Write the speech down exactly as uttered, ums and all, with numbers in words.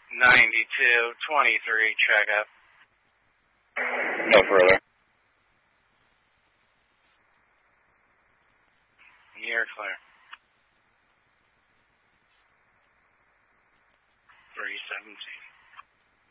ninety-two twenty-three, check up. No further. You're clear. three seventeen.